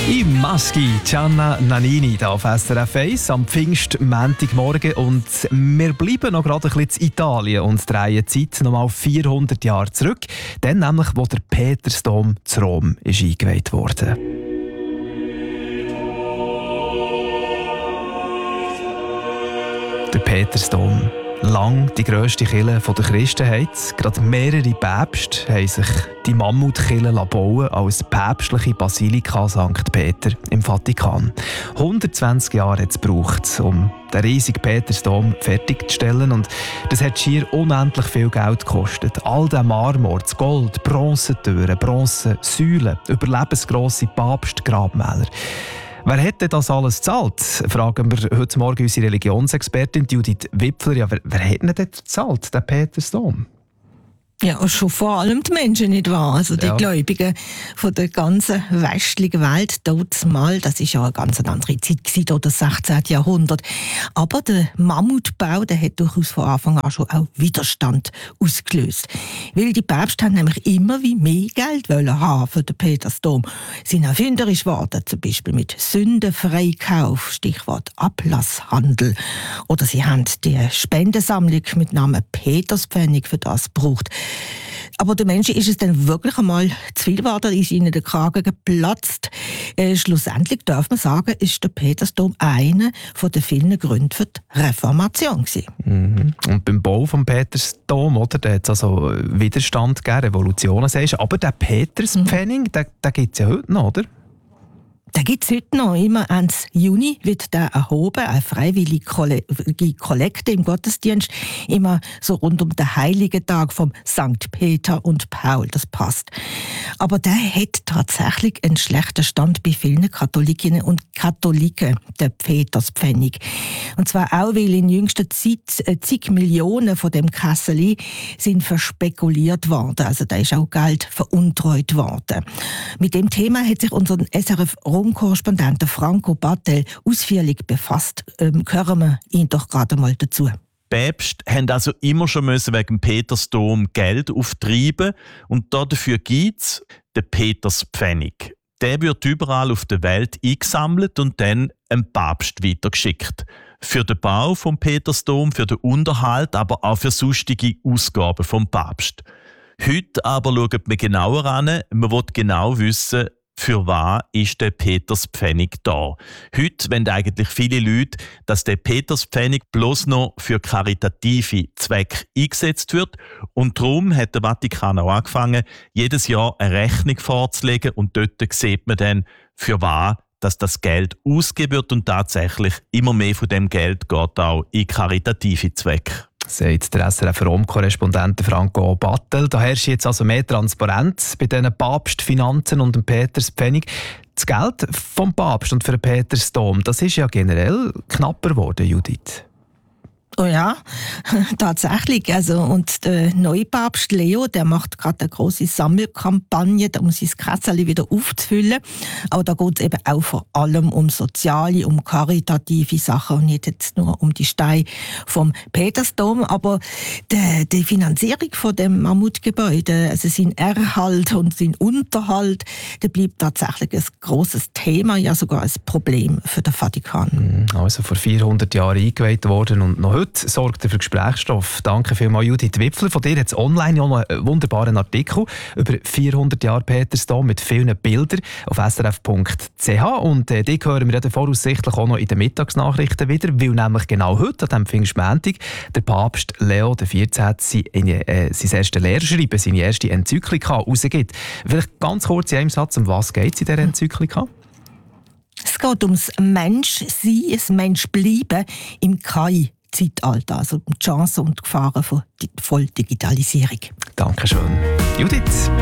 Im Maschi, Gianna Nannini hier auf SRF 1 am Pfingstmontagmorgen. Und wir bleiben noch gerade ein bisschen in Italien und drehen die Zeit nochmal 400 Jahre zurück. Dann nämlich, wo der Petersdom zu Rom ist eingeweiht wurde. Der Petersdom. Lang die grösste Kirche der Christenheit. Gerade mehrere Päpste haben sich die Mammutkirche bauen als päpstliche Basilika St. Peter im Vatikan. 120 Jahre hat es gebraucht, um den riesigen Petersdom fertigzustellen. Und das hat schier unendlich viel Geld gekostet. All der Marmor, das Gold, Bronzetüren, Bronzesäulen, überlebensgrosse Papstgrabmäler. Wer hat denn das alles gezahlt? Fragen wir heute Morgen unsere Religionsexpertin Judith Wipfler. Ja, wer hat denn das gezahlt, den Petersdom? Ja, schon vor allem die Menschen, nicht wahr? Also die Gläubigen von der ganzen westlichen Welt, dort mal, das war ja eine ganz andere Zeit gewesen, dort das 16. Jahrhundert. Aber der Mammutbau, der hat durchaus von Anfang an schon auch Widerstand ausgelöst. Weil die Päpste haben nämlich immer wie mehr Geld haben für den Petersdom. Sie sind erfinderisch geworden, zum Beispiel mit Sündenfreikauf, Stichwort Ablasshandel. Oder sie haben die Spendensammlung mit Namen Peterspfennig für das gebraucht. Aber den Menschen ist es dann wirklich einmal zu viel geworden, ist ihnen der Kragen geplatzt. Schlussendlich darf man sagen, ist der Petersdom einer der vielen Gründe für die Reformation gewesen. Mhm. Und beim Bau des Petersdom, oder, da hat es also Widerstand gegeben, Revolutionen, sagst du. Aber der Peterspfennig, den gibt es ja heute noch, oder? Den gibt es heute noch. Immer Ende Juni wird der erhoben, eine freiwillige Kollekte im Gottesdienst. Immer so rund um den heiligen Tag vom St. Peter und Paul. Das passt. Aber der hat tatsächlich einen schlechten Stand bei vielen Katholikinnen und Katholiken, der Peterspfennig. Und zwar auch, weil in jüngster Zeit zig Millionen von dem Kesseli sind verspekuliert worden. Also da ist auch Geld veruntreut worden. Mit dem Thema hat sich unser SRF-Rom-Korrespondent Franco Battel ausführlich befasst. Hören wir ihn doch gerade mal dazu. Päpste haben also immer schon wegen dem Petersdom Geld auftreiben und dafür gibt es den Peterspfennig. Der wird überall auf der Welt eingesammelt und dann einem Papst weitergeschickt. Für den Bau vom Petersdom, für den Unterhalt, aber auch für sonstige Ausgaben vom Papst. Heute aber schaut man genauer an, man will genau wissen, für was ist der Peterspfennig da? Heute wollen eigentlich viele Leute, dass der Peterspfennig bloß noch für karitative Zwecke eingesetzt wird. Und darum hat der Vatikan auch angefangen, jedes Jahr eine Rechnung vorzulegen. Und dort sieht man dann, für was dass das Geld ausgegeben wird. Und tatsächlich immer mehr von dem Geld geht auch in karitative Zwecke. Sagt der SRF-Rom-Korrespondent Franco Battel. Da herrscht jetzt also mehr Transparenz bei diesen Papstfinanzen und dem Peterspfennig. Das Geld vom Papst und für den Petersdom, das ist ja generell knapper geworden, Judith. Oh ja, tatsächlich. Also, und der neue Papst Leo, der macht gerade eine grosse Sammelkampagne, um sein Kessel wieder aufzufüllen. Aber da geht es eben auch vor allem um soziale, um karitative Sachen und nicht jetzt nur um die Steine vom Petersdom. Aber die Finanzierung von dem Mammutgebäude, also sein Erhalt und sein Unterhalt, der bleibt tatsächlich ein grosses Thema, ja sogar ein Problem für den Vatikan. Also vor 400 Jahren eingeweiht worden und noch heute sorgt er für Gesprächsstoff. Danke vielmals, Judith Wipfler. Von dir hat es online auch noch einen wunderbaren Artikel über 400 Jahre Petersdom mit vielen Bildern auf srf.ch. Und die hören wir dann voraussichtlich auch noch in den Mittagsnachrichten wieder, weil nämlich genau heute, an diesem Pfingstmontag, der Papst Leo XIV. Sein erstes Lehrschreiben, seine erste Enzyklika rausgibt. Vielleicht ganz kurz in einem Satz, um was geht es in dieser Enzyklika? Es geht ums Menschsein, das Menschbleiben im KI-Zeitalter, also um die Chancen und Gefahren von Volldigitalisierung. Dankeschön. Judith.